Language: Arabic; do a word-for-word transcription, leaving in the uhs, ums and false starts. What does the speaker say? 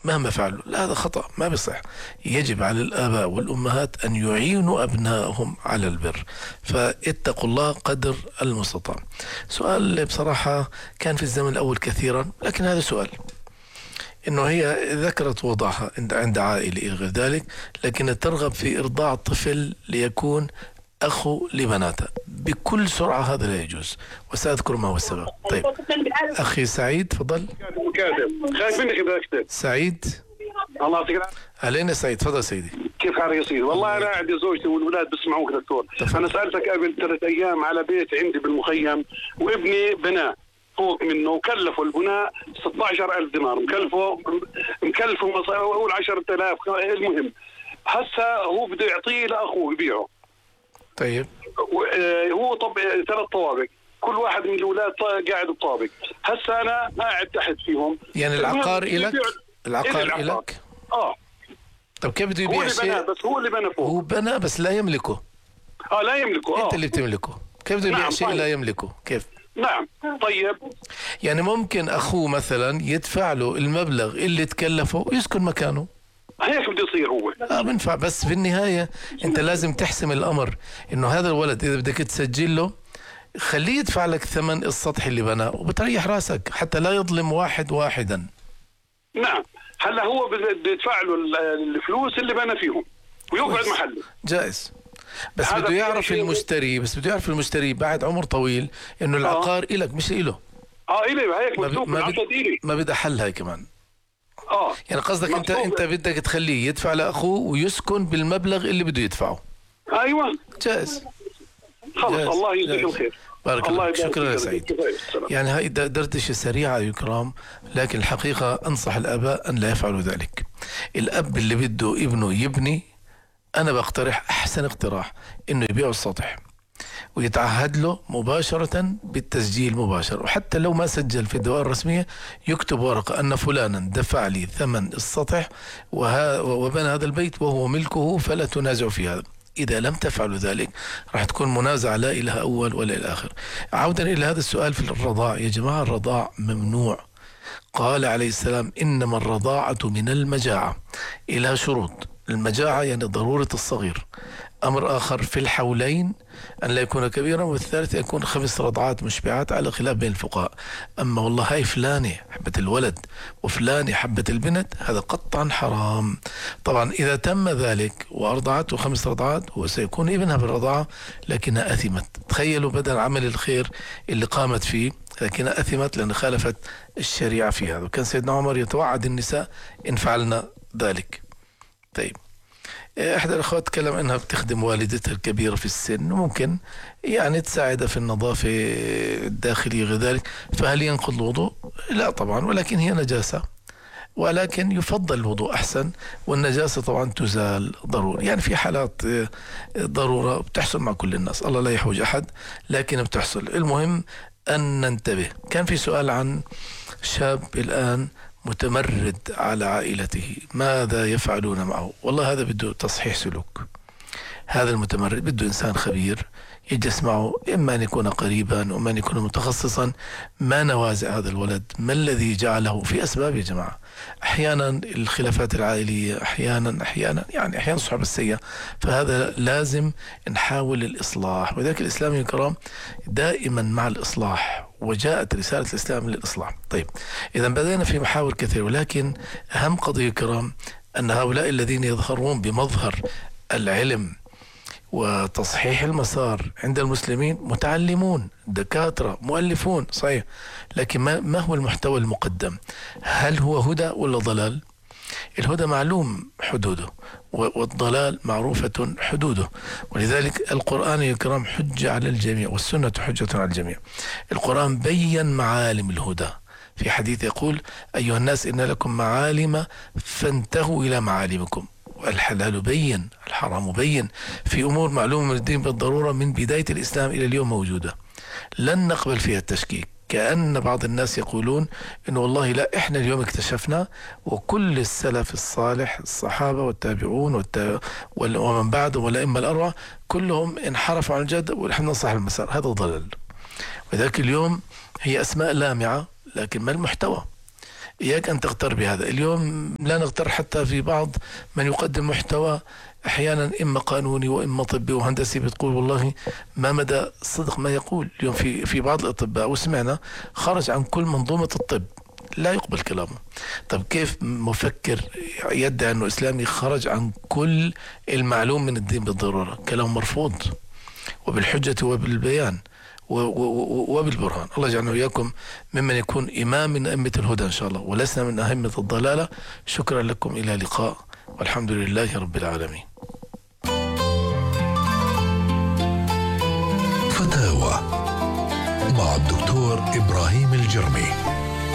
مهما فعلوا. لا، هذا خطأ ما بيصح. يجب على الآباء والأمهات أن يعينوا أبنائهم على البر، فاتقوا الله قدر المستطاع. سؤال بصراحة كان في الزمن الأول كثيرا، لكن هذا سؤال إنه هي ذكرت وضعها عند عائلة إلى غير ذلك، لكن ترغب في إرضاع الطفل ليكون أخو لبناتها بكل سرعة. هذا لا يجوز، وسأذكر ما هو السبب. طيب أخي سعيد تفضل. خايف منك إذا أكتب سعيد. الله يعطيك. علينا سعيد، تفضل سيدي. كيف حالك يا سيدي؟ والله أنا عندي زوجتي والولاد بسمعوك دكتور. أنا سألتك قبل ثلاث أيام على بيت عندي بالمخيم، وابني بناه فوق منه وكلفوا البناء ستة عشر ألف دينار، مكلفه مكلفه أقول عشرة آلاف. المهم هسه هو بده يعطيه لأخوه يبيعه. طيب هو طب ثلاث طوابق، كل واحد من الأولاد قاعد بطابق. هسه أنا قاعد تحت فيهم. يعني العقار إلك؟ العقار إلك؟ آه. طب كيف بده يبيع شيء؟ هو بس هو اللي بنى فوق. هو بنى بس لا يملكه. آه لا يملكه. آه. أنت اللي بتملكه. كيف بده يبيع نعم شيء طيب. لا يملكه كيف؟ نعم طيب. يعني ممكن أخوه مثلا يدفع له المبلغ اللي تكلفه ويسكن مكانه. هيك بده يصير هو. اه بنفع، بس في النهاية انت لازم تحسم الامر انه هذا الولد اذا بدك تسجل له خليه يدفع لك ثمن السطح اللي بناه وبتريح راسك حتى لا يظلم واحد واحدا. نعم هلا هو بده يدفع له الفلوس اللي بنى فيهم ويقعد محله. جائز، بس بده يعرف المشتري بس بده يعرف المشتري بعد عمر طويل انه العقار آه. إلك مش إله. اه إلي هيك مكتوب ما, بد... ما بدي احل هاي كمان. اه يعني قصدك انت انت بدك تخليه يدفع لاخوه ويسكن بالمبلغ اللي بده يدفعه. ايوه جائز. خلص الله يجزيك الخير. بارك الله. شكرا يا سعيد. يعني هاي دردشة سريعة يا كرام، لكن الحقيقة أنصح الآباء أن لا يفعلوا ذلك. الأب اللي بده ابنه يبني، أنا بقترح أحسن اقتراح إنه يبيعه السطح ويتعهد له مباشرة بالتسجيل مباشر، وحتى لو ما سجل في الدوائر الرسمية يكتب ورقة أن فلانا دفع لي ثمن السطح وبنى هذا البيت وهو ملكه فلا تنازع في هذا. إذا لم تفعلوا ذلك راح تكون منازعة لا إلى أول ولا إلى آخر. عودا إلى هذا السؤال في الرضاع، يا جماعة الرضاع ممنوع. قال عليه السلام إنما الرضاعة من المجاعة إلى شروط. المجاعة يعني ضرورة الصغير. أمر آخر في الحولين أن لا يكون كبيرا، والثالث يكون خمس رضعات مشبعات على خلاف بين الفقهاء. أما والله هاي فلانة حبة الولد وفلانة حبة البنت هذا قطعا حرام. طبعا إذا تم ذلك وأرضعته خمس رضعات هو سيكون ابنها بالرضاعة لكنها أثمت. تخيلوا بدل عمل الخير اللي قامت فيه لكنها أثمت لأن خالفت الشريعة في هذا. وكان سيدنا عمر يتوعد النساء إن فعلنا ذلك. طيب إحدى الأخوات تكلم أنها بتخدم والدتها الكبيرة في السن وممكن يعني تساعدها في النظافة الداخلية غير ذلك، فهل ينقض الوضوء؟ لا طبعا، ولكن هي نجاسة، ولكن يفضل الوضوء أحسن، والنجاسة طبعا تزال ضروري. يعني في حالات ضرورة بتحصل مع كل الناس، الله لا يحوج أحد، لكن بتحصل. المهم أن ننتبه. كان في سؤال عن شاب الآن متمرد على عائلته، ماذا يفعلون معه؟ والله هذا بده تصحيح سلوك. هذا المتمرد بده إنسان خبير يجلس معه، إما أن يكون قريبا وإما أن يكون متخصصا. ما نوازع هذا الولد؟ ما الذي جعله؟ في أسباب يا جماعة. أحيانا الخلافات العائلية، أحيانا أحيانا يعني أحيانا صحبة السيئة، فهذا لازم نحاول الإصلاح. وذلك الإسلام يا كرام دائما مع الإصلاح، وجاءت رسالة الإسلام للإصلاح. طيب إذا بدأنا في محاور كثير، ولكن أهم قضية كرام أن هؤلاء الذين يظهرون بمظهر العلم وتصحيح المسار عند المسلمين متعلمون، دكاترة، مؤلفون، صحيح، لكن ما, ما هو المحتوى المقدم؟ هل هو هدى ولا ضلال؟ الهدى معلوم حدوده والضلال معروفة حدوده، ولذلك القرآن يا كرام حجة على الجميع والسنة حجة على الجميع. القرآن بيّن معالم الهدى في حديث يقول أيها الناس إن لكم معالم فانتهوا إلى معالمكم. والحلال بين، الحرام بين، في أمور معلومة من الدين بالضرورة من بداية الإسلام إلى اليوم موجودة، لن نقبل فيها التشكيك. كأن بعض الناس يقولون إنه والله لا إحنا اليوم اكتشفنا وكل السلف الصالح الصحابة والتابعون والتا... ومن بعدهم والأئمة الأربعة كلهم انحرفوا عن الجد ونحن ننصح المسار. هذا ضلال. وذلك اليوم هي أسماء لامعة، لكن ما المحتوى؟ إياك أن تغتر بهذا. اليوم لا نغتر حتى في بعض من يقدم محتوى أحيانا إما قانوني وإما طبي وهندسي، بتقول والله ما مدى صدق ما يقول. اليوم في في بعض الأطباء وسمعنا خرج عن كل منظومة الطب، لا يقبل كلامه. طب كيف مفكر يدعي أنه إسلامي خرج عن كل المعلوم من الدين بالضرورة؟ كلام مرفوض وبالحجة وبالبيان وبالبرهان. الله يجعلنا وإياكم ممن يكون إمام من أئمة الهدى إن شاء الله، ولسنا من أئمة الضلالة. شكرا لكم، إلى لقاء، والحمد لله رب العالمين. فتاوى مع الدكتور إبراهيم الجرمي.